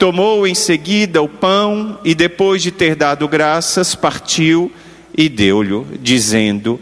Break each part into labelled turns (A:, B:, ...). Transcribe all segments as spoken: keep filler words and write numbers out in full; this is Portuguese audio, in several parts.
A: Tomou em seguida o pão e, depois de ter dado graças, partiu e deu-lhe, dizendo: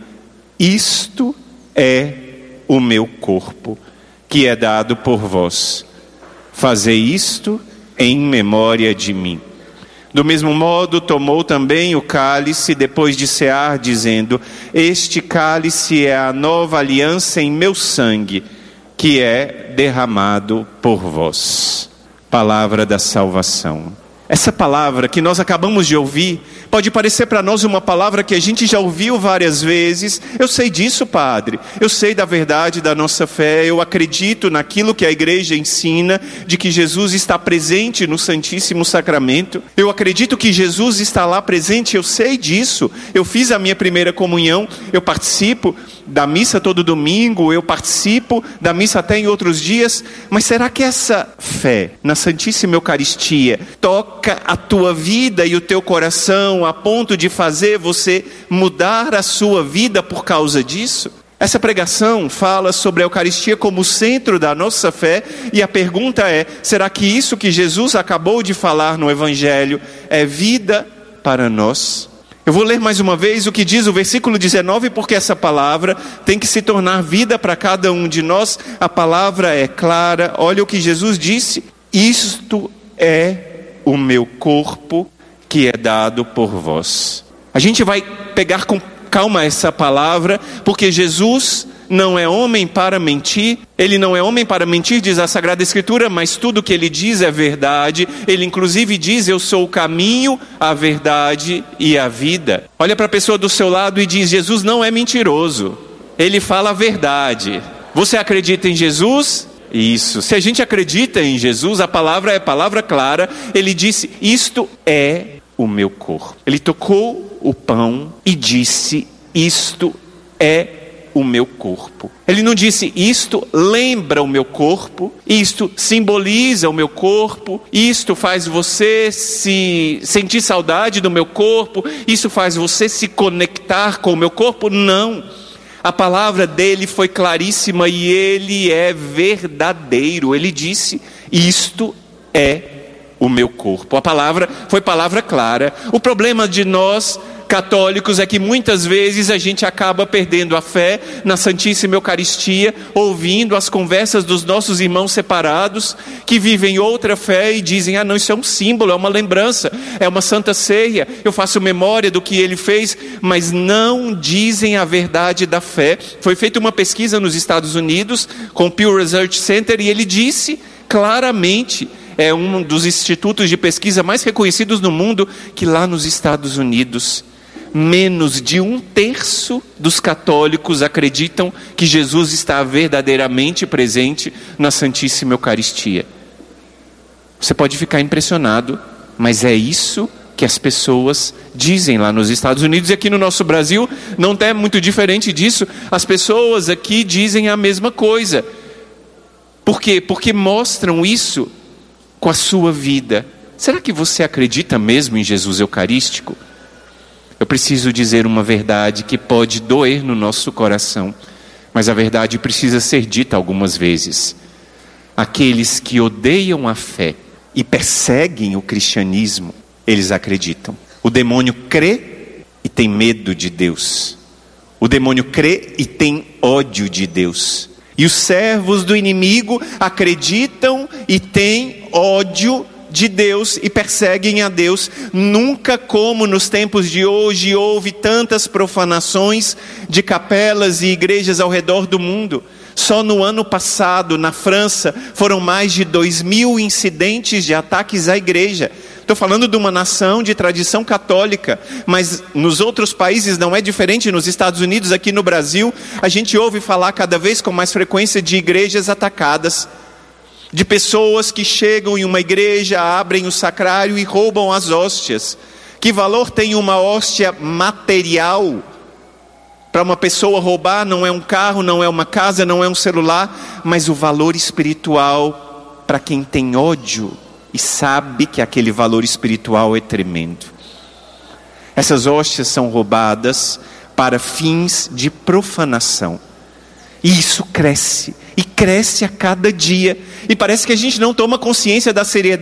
A: isto é o meu corpo, que é dado por vós. Fazei isto em memória de mim. Do mesmo modo, tomou também o cálice, depois de cear, dizendo: este cálice é a nova aliança em meu sangue, que é derramado por vós. Palavra da salvação. Essa palavra que nós acabamos de ouvir pode parecer para nós uma palavra que a gente já ouviu várias vezes. Eu sei disso, Padre. Eu sei da verdade da nossa fé. Eu acredito naquilo que a igreja ensina, de que Jesus está presente no Santíssimo Sacramento. Eu acredito que Jesus está lá presente. Eu sei disso. Eu fiz a minha primeira comunhão. Eu participo da missa todo domingo. Eu participo da missa até em outros dias. Mas será que essa fé na Santíssima Eucaristia toca a tua vida e o teu coração a ponto de fazer você mudar a sua vida por causa disso? Essa pregação fala sobre a Eucaristia como centro da nossa fé, e a pergunta é: será que isso que Jesus acabou de falar no Evangelho é vida para nós? Eu vou ler mais uma vez o que diz o versículo dezenove, porque essa palavra tem que se tornar vida para cada um de nós. A palavra é clara. Olha o que Jesus disse: isto é o meu corpo, que é dado por vós. A gente vai pegar com calma essa palavra, porque Jesus não é homem para mentir. Ele não é homem para mentir, diz a Sagrada Escritura, mas tudo que ele diz é verdade. Ele inclusive diz: eu sou o caminho, a verdade e a vida. Olha para a pessoa do seu lado e diz: Jesus não é mentiroso, ele fala a verdade. Você acredita em Jesus? Isso. Se a gente acredita em Jesus, a palavra é palavra clara. Ele disse: isto é o meu corpo. Ele tocou o pão e disse: isto é o meu corpo. Ele não disse: isto lembra o meu corpo, isto simboliza o meu corpo, isto faz você se sentir saudade do meu corpo, isso faz você se conectar com o meu corpo. Não. A palavra dele foi claríssima e ele é verdadeiro. Ele disse: isto é o meu corpo. A palavra foi palavra clara. O problema de nós católicos é que muitas vezes a gente acaba perdendo a fé na Santíssima Eucaristia, ouvindo as conversas dos nossos irmãos separados, que vivem outra fé e dizem: ah não, isso é um símbolo, é uma lembrança, é uma santa ceia, eu faço memória do que ele fez, mas não dizem a verdade da fé. Foi feita uma pesquisa nos Estados Unidos com o Pew Research Center e ele disse claramente, é um dos institutos de pesquisa mais reconhecidos no mundo, que lá nos Estados Unidos menos de um terço dos católicos acreditam que Jesus está verdadeiramente presente na Santíssima Eucaristia. Você pode ficar impressionado, mas é isso que as pessoas dizem lá nos Estados Unidos. E aqui no nosso Brasil não é muito diferente disso. As pessoas aqui dizem a mesma coisa. Por quê? Porque mostram isso com a sua vida. Será que você acredita mesmo em Jesus Eucarístico? Eu preciso dizer uma verdade que pode doer no nosso coração, mas a verdade precisa ser dita algumas vezes. Aqueles que odeiam a fé e perseguem o cristianismo, eles acreditam. O demônio crê e tem medo de Deus. O demônio crê e tem ódio de Deus. E os servos do inimigo acreditam e têm ódio de Deus e perseguem a Deus. Nunca como nos tempos de hoje houve tantas profanações de capelas e igrejas ao redor do mundo. Só no ano passado, na França, foram mais de dois mil incidentes de ataques à igreja. Estou falando de uma nação de tradição católica, mas nos outros países não é diferente. Nos Estados Unidos, aqui no Brasil, a gente ouve falar cada vez com mais frequência de igrejas atacadas, de pessoas que chegam em uma igreja, abrem o sacrário e roubam as hóstias. Que valor tem uma hóstia material? Para uma pessoa roubar não é um carro, não é uma casa, não é um celular, mas o valor espiritual para quem tem ódio e sabe que aquele valor espiritual é tremendo. Essas hóstias são roubadas para fins de profanação. E isso cresce, e cresce a cada dia. E parece que a gente não toma consciência da seriedade